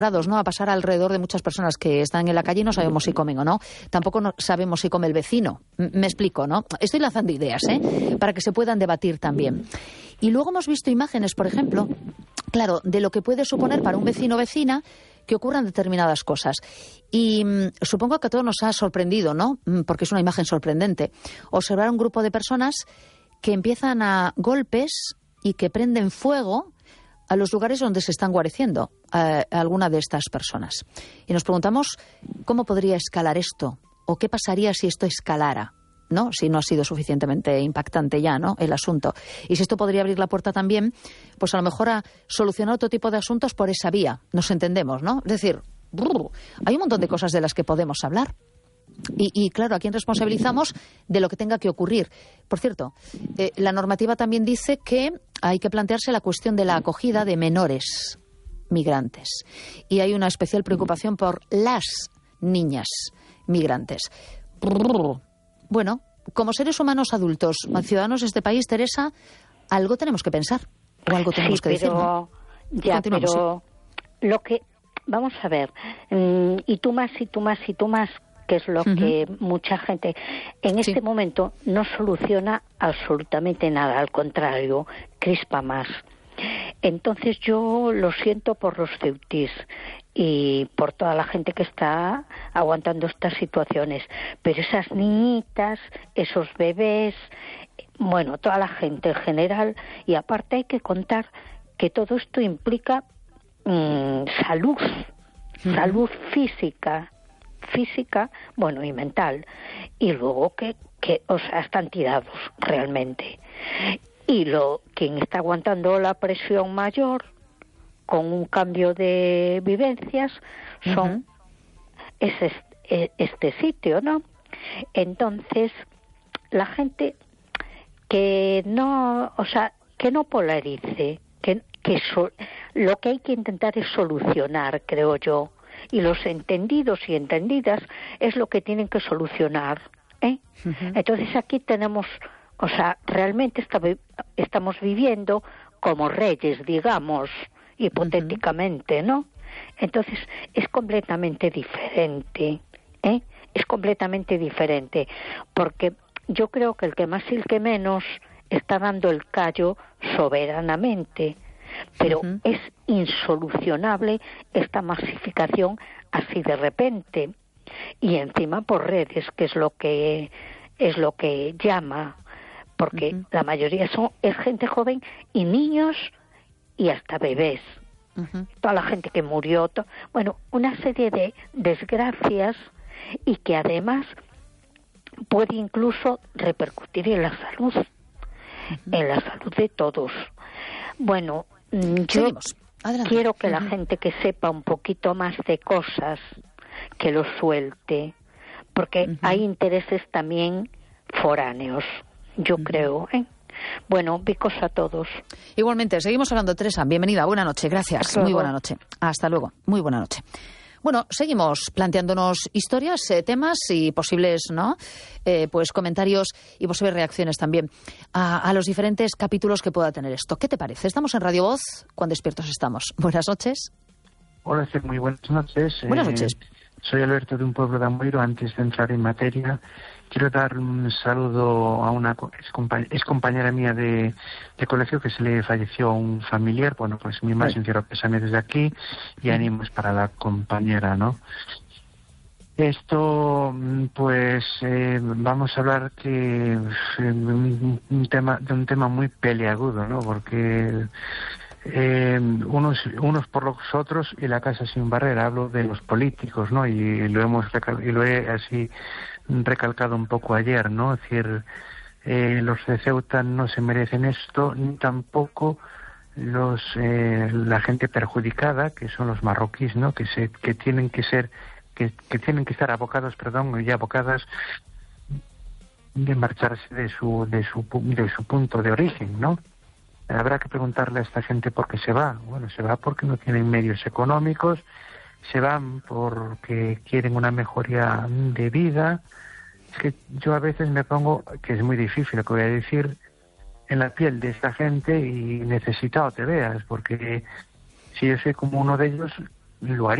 ¿no? A pasar alrededor de muchas personas que están en la calle y no sabemos si comen o no. Tampoco sabemos si come el vecino. Me explico, ¿no? Estoy lanzando ideas, para que se puedan debatir también. Y luego hemos visto imágenes, por ejemplo, claro, de lo que puede suponer para un vecino o vecina que ocurran determinadas cosas. Y supongo que a todos nos ha sorprendido, ¿no? Porque es una imagen sorprendente. Observar un grupo de personas que empiezan a golpes y que prenden fuego a los lugares donde se están guareciendo a alguna de estas personas. Y nos preguntamos cómo podría escalar esto, o qué pasaría si esto escalara, ¿no? Si no ha sido suficientemente impactante ya, ¿no?, el asunto. Y si esto podría abrir la puerta también, pues a lo mejor a solucionar otro tipo de asuntos por esa vía. Nos entendemos, ¿no? Es decir, hay un montón de cosas de las que podemos hablar. Y claro, ¿a quién responsabilizamos de lo que tenga que ocurrir? Por cierto, la normativa también dice que hay que plantearse la cuestión de la acogida de menores migrantes. Y hay una especial preocupación por las niñas migrantes. Bueno, como seres humanos adultos, ciudadanos de este país, Teresa, algo tenemos que pensar. O algo tenemos que decir, ¿no? Ya, pero lo que... Vamos a ver. Y tú más, que es lo que mucha gente en este momento no soluciona absolutamente nada, al contrario, crispa más. Entonces yo lo siento por los ceutís y por toda la gente que está aguantando estas situaciones, pero esas niñitas, esos bebés, bueno, toda la gente en general, y aparte hay que contar que todo esto implica salud física, bueno, y mental, y luego que o sea, están tirados realmente. Y quien está aguantando la presión mayor con un cambio de vivencias es este sitio, ¿no? Entonces, la gente que no polarice, lo que hay que intentar es solucionar, creo yo. Y los entendidos y entendidas es lo que tienen que solucionar, Entonces aquí tenemos, o sea, realmente estamos viviendo como reyes, digamos, hipotéticamente, ¿no? Entonces es completamente diferente, Es completamente diferente, porque yo creo que el que más y el que menos está dando el callo soberanamente. Pero es insolucionable esta masificación así de repente, y encima por redes, que es lo que llama, porque la mayoría es gente joven y niños y hasta bebés, toda la gente que murió, bueno, una serie de desgracias, y que además puede incluso repercutir en la salud, de todos. Bueno, yo quiero que la gente que sepa un poquito más de cosas, que lo suelte, porque hay intereses también foráneos, yo creo, Bueno, bicos a todos. Igualmente, seguimos hablando, Teresa. Bienvenida, buena noche, gracias. Muy buena noche. Hasta luego, muy buena noche. Bueno, seguimos planteándonos historias, temas y posibles, ¿no? Pues comentarios y posibles reacciones también a los diferentes capítulos que pueda tener esto. ¿Qué te parece? Estamos en Radio Voz, cuán despiertos estamos. Buenas noches. Hola, muy buenas noches. Buenas noches. Soy Alberto, de un pueblo de Amboiro. Antes de entrar en materia, quiero dar un saludo a una ex compañera mía de colegio, que se le falleció un familiar. Bueno, pues mi más sincero pésame desde aquí y ánimos para la compañera, ¿no? Esto, pues, vamos a hablar de un tema muy peliagudo, ¿no? Porque unos por los otros y la casa sin barrera. Hablo de los políticos, ¿no? Y lo he así recalcado un poco ayer, ¿no? Es decir, los de Ceuta no se merecen esto, ni tampoco la gente perjudicada, que son los marroquíes, ¿no? Que tienen que estar abocados, y abocadas de marcharse de su punto de origen, ¿no? Habrá que preguntarle a esta gente por qué se va. Bueno, se va porque no tienen medios económicos, se van porque quieren una mejoría de vida. Es que yo a veces me pongo, que es muy difícil lo que voy a decir, en la piel de esta gente, y necesitado te veas, porque si yo soy como uno de ellos, lo haría.